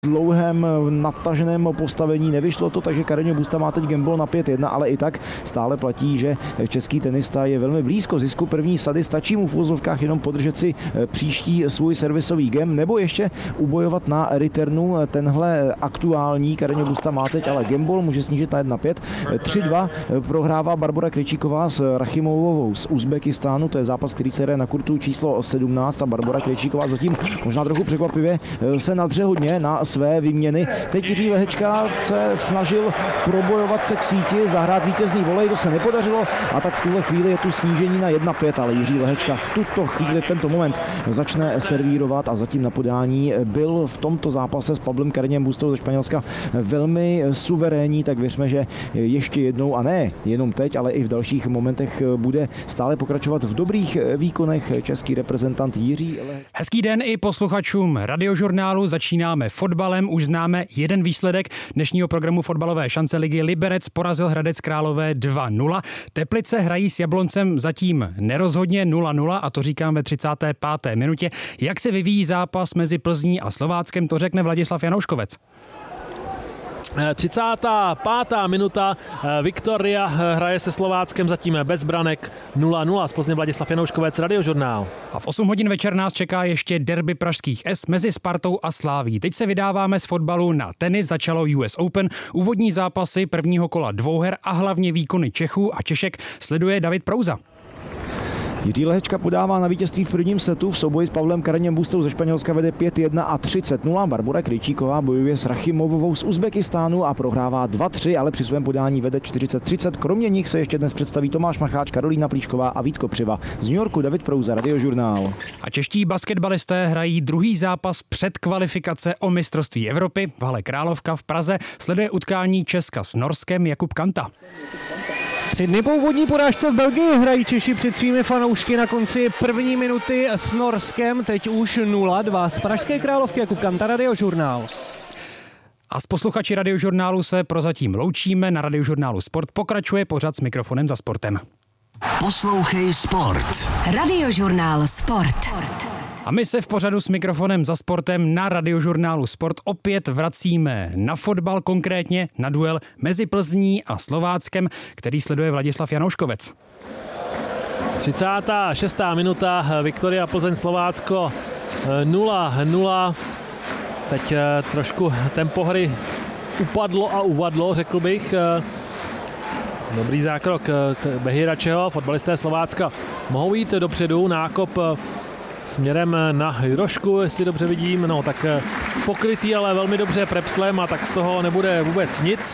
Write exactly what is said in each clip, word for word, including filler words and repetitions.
dlouhém nataženém postavení nevyšlo to, takže Carreño Busta má teď gamble na pět jedna, ale i tak stále platí, že český tenista je velmi blízko zisku první sady, stačí mu v úzovkách jenom podržet si příští svůj servisový game nebo ještě ubojovat na returnu. Tenhle aktuální Carreño Busta má teď ale gamble, může snížit na jedna pět. tři dva prohrává Barbora Krejčíková s Rachimovou z Uzbekistánu, to je zápas, který se hraje na kurtu číslo sedmnáct a Barbora Krejčíková zatím možná trochu překvapivě se nadře hodně na své výměny. Teď Jiří Lehečka se snažil probojovat se k síti, zahrát vítězný volej, to se nepodařilo a tak v tuhle chvíli je tu snížení na jedna pět, ale Jiří Lehečka v tuto chvíli, v tento moment začne servírovat a zatím na podání byl v tomto zápase s Pablem Carreñem Bustou ze Španělska velmi suverénní, tak věřme, že ještě jednou a ne jenom teď, ale i v dalších momentech bude stále pokračovat v dobrých výkonech český reprezentant Jiří Lehečka. Hezký den i posluchačům Radiožurnálu. Začínáme fotbalem, už známe jeden výsledek dnešního programu fotbalové šance ligy. Liberec porazil Hradec Králové dva nula. Teplice hrají s Jabloncem zatím nerozhodně nula nula a to říkám ve třicáté páté minutě. Jak se vyvíjí zápas mezi Plzní a Slováckem, to řekne Vladislav Janouškovec. třicátá pátá minuta, Viktoria hraje se Slováckem zatím bez branek nula nula. Z Plzně Vladislav Janouškovec, Radiožurnál. A v osm hodin večer nás čeká ještě derby pražských S mezi Spartou a Sláví. Teď se vydáváme z fotbalu na tenis, začalo U S Open. Úvodní zápasy prvního kola dvouher a hlavně výkony Čechů a Češek sleduje David Prouza. Jiří Lehečka podává na vítězství v prvním setu, v souboji s Pavlem Carreñem Bustou ze Španělska vede pět jedna a třicet nula. Barbora Krejčíková bojuje s Rachimovou z Uzbekistánu a prohrává dva tři, ale při svém podání vede čtyřicet třicet. Kromě nich se ještě dnes představí Tomáš Macháč, Karolína Plíšková a Vít Kopřiva. Z New Yorku David Prouza, Radiožurnál. A čeští basketbalisté hrají druhý zápas před kvalifikace o mistrovství Evropy. V hale Královka v Praze sleduje utkání Česka s Norskem Jakub Kanta. Tři dny po úvodní porážce v Belgii hrají Češi před svými fanoušky na konci první minuty s Norskem, teď už nula dva. Z pražské Královky Jakub Kanta, Radiožurnál. A s posluchači Radiožurnálu se prozatím loučíme. Na Radiožurnálu Sport pokračuje pořad s mikrofonem za sportem. Poslouchej Sport. Radiožurnál Sport. A my se v pořadu s mikrofonem za sportem na Radiožurnálu Sport opět vracíme na fotbal, konkrétně na duel mezi Plzní a Slováckem, který sleduje Vladislav Janouškovec. třicátá šestá minuta, Viktoria Plzeň Slovácko nula nula. Teď trošku tempo hry upadlo a uvadlo, řekl bych. Dobrý zákrok Behiračeho, fotbalisté Slovácka mohou jít dopředu, nákop směrem na Jurošku, jestli dobře vidím, no tak pokrytý, ale velmi dobře prepslem a tak z toho nebude vůbec nic.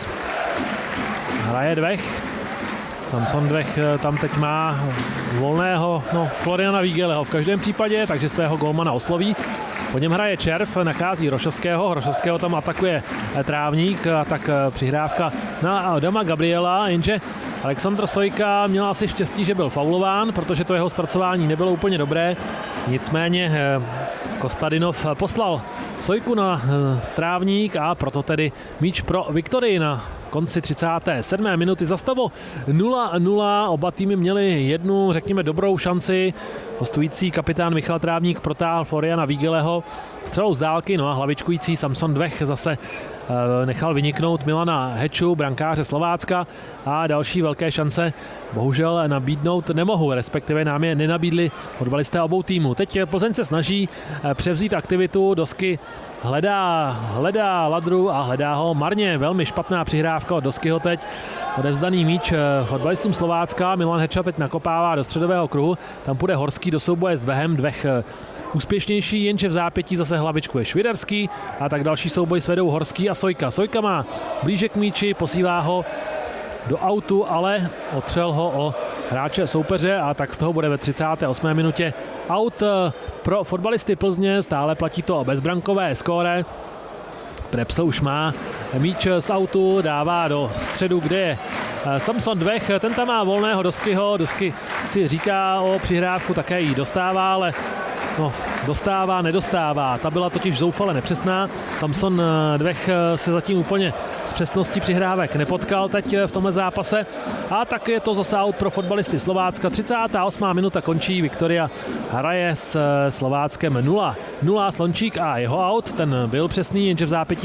Hraje Dvech, Samson Dvech tam teď má volného, no Floriana Vígeleho v každém případě, takže svého golmana osloví. Po něm hraje Červ, nachází Rošovského, Rošovského tam atakuje Trávník a tak přihrávka na Adama Gabriela, jenže Aleksandr Sojka měl asi štěstí, že byl faulován, protože to jeho zpracování nebylo úplně dobré. Nicméně Kostadinov poslal Sojku na Trávník a proto tedy míč pro Viktorii na konci třicáté sedmé minuty za stavu nula nula. Oba týmy měli jednu, řekněme, dobrou šanci. Hostující kapitán Michal Trávník protáhl Floriana Vígeleho střelou z dálky, no a hlavičkující Samson Dvech zase nechal vyniknout Milana Heču, brankáře Slovácka, a další velké šance bohužel nabídnout nemohu, respektive nám je nenabídli fotbalisté obou týmů. Teď Plzeň se snaží převzít aktivitu, Dosky hledá, hledá Ladru a hledá ho marně. Velmi špatná přihrávka od Doskyho teď. Odevzdaný míč fotbalistům Slovácka, Milan Heča teď nakopává do středového kruhu, tam půjde Horský do souboje s Dvehem, Dvech úspěšnější, jenže v zápětí zase hlavičkuje Šviderský a tak další souboj svedou Horský a Sojka. Sojka má blíže k míči, posílá ho do autu, ale otřel ho o hráče soupeře a tak z toho bude ve třicáté osmé minutě aut pro fotbalisty Plzně. Stále platí to bezbrankové skóre. Prepsl už má míč z autu, dává do středu, kde je Samson Dvech, ten tam má volného Doskyho, Dosky si říká o přihrávku, také ji dostává, ale no, dostává, nedostává. Ta byla totiž zoufale nepřesná. Samson Dvech se zatím úplně s přesností přihrávek nepotkal teď v tomhle zápase. A tak je to zase out pro fotbalisty Slovácka. třicátá osmá minuta končí, Viktoria hraje s Slováckem nula nula. Slončík a jeho out, ten byl přesný, jenže v zápětí